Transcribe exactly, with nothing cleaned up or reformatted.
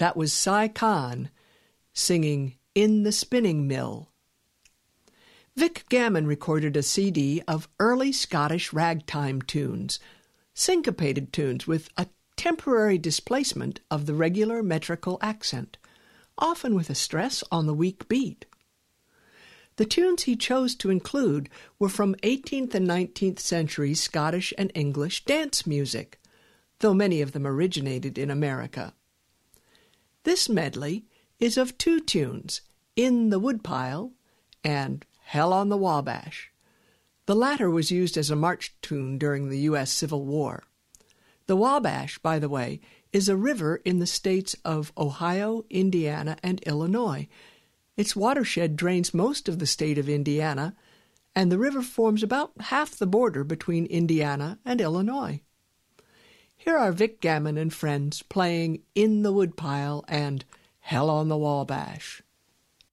That was Cy Kahn singing In the Spinning Mill. Vic Gammon recorded a C D of early Scottish ragtime tunes, syncopated tunes with a temporary displacement of the regular metrical accent, often with a stress on the weak beat. The tunes he chose to include were from eighteenth and nineteenth century Scottish and English dance music, though many of them originated in America. This medley is of two tunes, In the Woodpile and Hell on the Wabash. The latter was used as a march tune during the U S Civil War. The Wabash, by the way, is a river in the states of Ohio, Indiana, and Illinois. Its watershed drains most of the state of Indiana, and the river forms about half the border between Indiana and Illinois. Here are Vic Gammon and friends playing In the Woodpile and Hell on the Wabash.